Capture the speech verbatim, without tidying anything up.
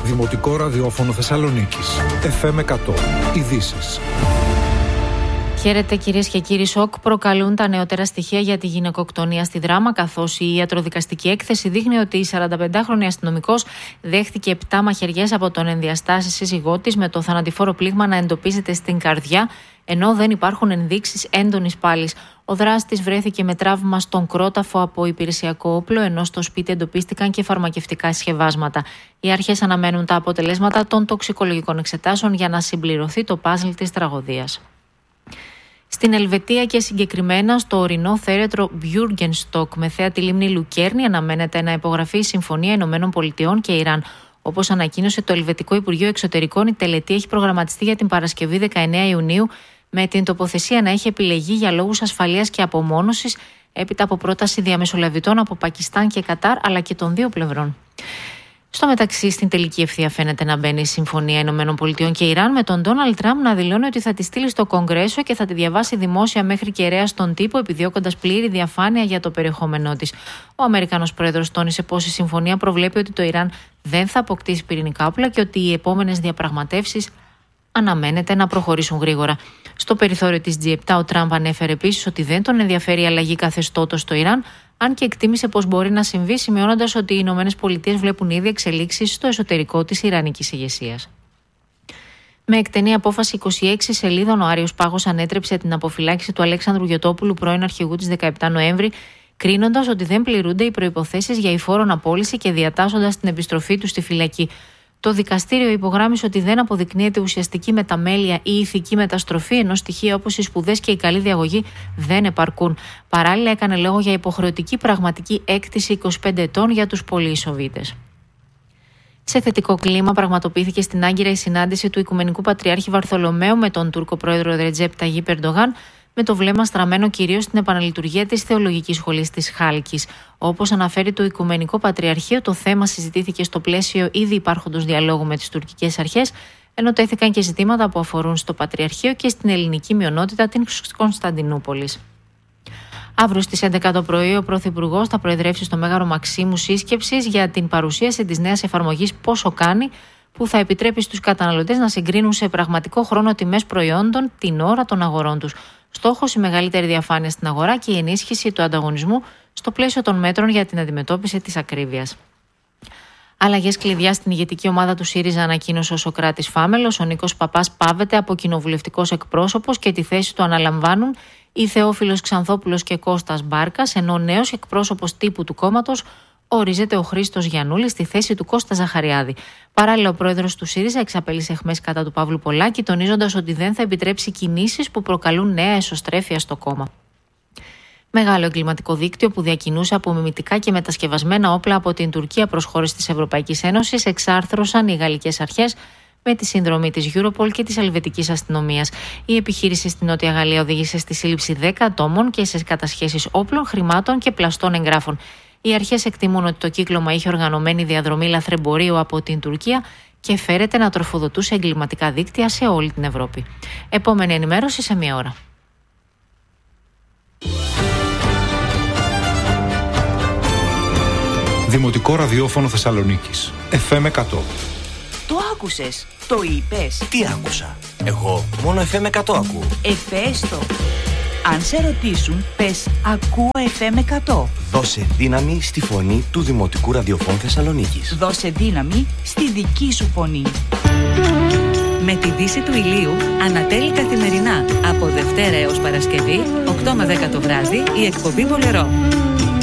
Δημοτικό ραδιόφωνο Θεσσαλονίκης. εφ εμ εκατό. Ειδήσεις. Χαίρετε κυρίες και κύριοι. Σοκ προκαλούν τα νεότερα στοιχεία για τη γυναικοκτονία στη Δράμα, καθώς η ιατροδικαστική έκθεση δείχνει ότι η σαρανταπεντάχρονη αστυνομικός δέχτηκε επτά μαχαιριές από τον ενδιαστάση σύζυγό της, με το θανατηφόρο πλήγμα να εντοπίζεται στην καρδιά, ενώ δεν υπάρχουν ενδείξεις έντονης πάλης. Ο δράστης βρέθηκε με τραύμα στον κρόταφο από υπηρεσιακό όπλο, ενώ στο σπίτι εντοπίστηκαν και φαρμακευτικά συσκευάσματα. Οι αρχές αναμένουν τα αποτελέσματα των τοξικολογικών εξετάσεων για να συμπληρωθεί το παζλ της τραγωδίας. Στην Ελβετία και συγκεκριμένα στο ορεινό θέρετρο Μπιούργενστοκ με θέα τη λίμνη Λουκέρνη αναμένεται να υπογραφεί η Συμφωνία Ηνωμένων Πολιτειών και Ιράν. Όπως ανακοίνωσε το Ελβετικό Υπουργείο Εξωτερικών, η τελετή έχει προγραμματιστεί για την Παρασκευή δεκαεννέα Ιουνίου, με την τοποθεσία να έχει επιλεγεί για λόγους ασφαλείας και απομόνωσης, έπειτα από πρόταση διαμεσολαβητών από Πακιστάν και Κατάρ, αλλά και των δύο πλευρών. Στο μεταξύ, στην τελική ευθεία φαίνεται να μπαίνει η Συμφωνία Ηνωμένων Πολιτειών και Ιράν, με τον Ντόναλντ Τραμπ να δηλώνει ότι θα τη στείλει στο Κογκρέσο και θα τη διαβάσει δημόσια μέχρι κεραία στον τύπο, επιδιώκοντας πλήρη διαφάνεια για το περιεχόμενό της. Ο Αμερικανός πρόεδρος τόνισε πως η συμφωνία προβλέπει ότι το Ιράν δεν θα αποκτήσει πυρηνικά όπλα και ότι οι επόμενες διαπραγματεύσεις αναμένεται να προχωρήσουν γρήγορα. Στο περιθώριο της τζι επτά, ο Τραμπ ανέφερε επίσης ότι δεν τον ενδιαφέρει η αλλαγή καθεστώτος στο Ιράν, αν και εκτίμησε πως μπορεί να συμβεί, σημειώνοντας ότι οι Ηνωμένες Πολιτείες βλέπουν ήδη εξελίξεις στο εσωτερικό της ιρανικής ηγεσίας. Με εκτενή απόφαση είκοσι έξι σελίδων, ο Άριος Πάγος ανέτρεψε την αποφυλάκηση του Αλέξανδρου Γιωτόπουλου, πρώην αρχηγού της δεκαεπτά Νοέμβρη, κρίνοντας ότι δεν πληρούνται οι προϋποθέσεις για υφόρον απόλυση και διατάσσοντας την επιστροφή του στη φυλακή. Το δικαστήριο υπογράμμισε ότι δεν αποδεικνύεται ουσιαστική μεταμέλεια ή ηθική μεταστροφή, ενώ στοιχεία όπως οι σπουδές και η καλή διαγωγή δεν επαρκούν. Παράλληλα, έκανε λόγο για υποχρεωτική πραγματική έκτηση είκοσι πέντε ετών για τους πολυεισοβίτες. Σε θετικό κλίμα, πραγματοποιήθηκε στην Άγκυρα η συνάντηση του Οικουμενικού Πατριάρχη Βαρθολομαίου με τον Τούρκο πρόεδρο Ρετζέπ Ταγίπ Ερντογάν, με το βλέμμα στραμμένο κυρίως στην επαναλειτουργία της Θεολογικής Σχολής της Χάλκης. Όπως αναφέρει το Οικουμενικό Πατριαρχείο, το θέμα συζητήθηκε στο πλαίσιο ήδη υπάρχοντος διαλόγου με τις τουρκικές αρχές, ενώ τέθηκαν και ζητήματα που αφορούν στο Πατριαρχείο και στην ελληνική μειονότητα της Κωνσταντινούπολης. Αύριο στις έντεκα το πρωί, ο Πρωθυπουργός θα προεδρεύσει στο Μέγαρο Μαξίμου σύσκεψης για την παρουσίαση της νέας εφαρμογής Πόσο Κάνει, που θα επιτρέπει στους καταναλωτές να συγκρίνουν σε πραγματικό χρόνο τιμές προϊόντων την ώρα των αγορών τους. Στόχος η μεγαλύτερη διαφάνεια στην αγορά και η ενίσχυση του ανταγωνισμού στο πλαίσιο των μέτρων για την αντιμετώπιση της ακρίβειας. Αλλαγές κλειδιά στην ηγετική ομάδα του ΣΥΡΙΖΑ ανακοίνωσε ο Σωκράτης Φάμελος. Ο Νίκος Παπάς πάβεται από κοινοβουλευτικός εκπρόσωπος και τη θέση του αναλαμβάνουν οι Θεόφιλος Ξανθόπουλος και Κώστας Μπάρκας, ενώ ο νέος εκπρόσωπος τύπου του κόμματος ορίζεται ο Χρήστος Γιαννούλης στη θέση του Κώστα Ζαχαριάδη. Παράλληλα, ο πρόεδρος του ΣΥΡΙΖΑ εξαπέλυσε αιχμές κατά του Παύλου Πολάκη, τονίζοντας ότι δεν θα επιτρέψει κινήσεις που προκαλούν νέα εσωστρέφεια στο κόμμα. Μεγάλο εγκληματικό δίκτυο που διακινούσε απομιμητικά και μετασκευασμένα όπλα από την Τουρκία προς χώρες της Ευρωπαϊκής Ένωσης εξάρθρωσαν οι γαλλικές αρχές με τη συνδρομή της Europol και της Ελβετικής Αστυνομίας. Η επιχείρηση στην Νότια Γαλλία οδήγησε στη σύλληψη δέκα ατόμων και σε κατασχέσεις όπλων, χρημάτων και πλαστών εγγράφων. Οι αρχές εκτιμούν ότι το κύκλωμα είχε οργανωμένη διαδρομή λαθρεμπορίου από την Τουρκία και φέρεται να τροφοδοτούσε εγκληματικά δίκτυα σε όλη την Ευρώπη. Επόμενη ενημέρωση σε μία ώρα. Δημοτικό ραδιόφωνο Θεσσαλονίκης. εφ εμ εκατό. Το άκουσες, το είπες. Τι άκουσα? Εγώ μόνο εφ εμ εκατό ακούω. Εφέστο. Αν σε ρωτήσουν, πες ακούω εφ εμ εκατό. Δώσε δύναμη στη φωνή του Δημοτικού Ραδιοφώνου Θεσσαλονίκης. Δώσε δύναμη στη δική σου φωνή. Με τη δύση του ηλίου, ανατέλει καθημερινά από Δευτέρα έως Παρασκευή, οκτώ με δέκα το βράδυ, η εκπομπή Βολερό.